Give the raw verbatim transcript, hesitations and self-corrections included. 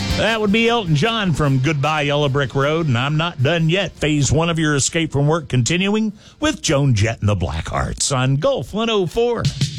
That would be Elton John from Goodbye Yellow Brick Road, and I'm not done yet. Phase one of your escape from work continuing with Joan Jett and the Blackhearts on Gulf one oh four.